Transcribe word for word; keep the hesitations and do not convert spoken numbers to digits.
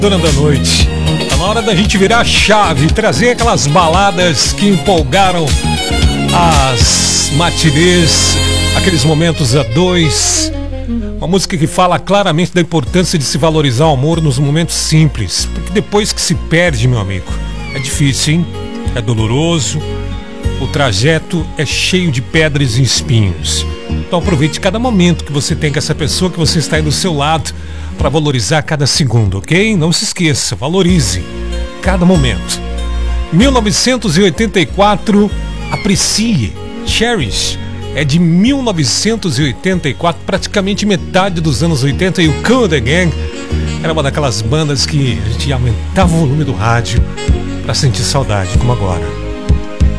Dona da noite. Tá na hora da gente virar a chave, trazer aquelas baladas que empolgaram as matinês, aqueles momentos a dois. Uma música que fala claramente da importância de se valorizar o amor nos momentos simples, porque depois que se perde, meu amigo, é difícil, hein? É doloroso. O trajeto é cheio de pedras e espinhos. Então aproveite cada momento que você tem com essa pessoa que você está aí do seu lado para valorizar cada segundo, ok? Não se esqueça, valorize cada momento. mil novecentos e oitenta e quatro, aprecie, Cherish, é de mil novecentos e oitenta e quatro, praticamente metade dos anos oitenta, e o Kool and the Gang era uma daquelas bandas que a gente aumentava o volume do rádio para sentir saudade, como agora.